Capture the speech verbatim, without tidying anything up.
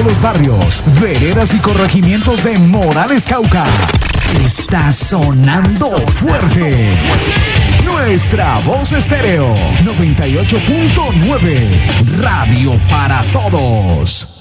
los barrios, veredas y corregimientos de Morales, Cauca. Está sonando fuerte. Nuestra Voz Estéreo noventa y ocho punto nueve. Radio para todos.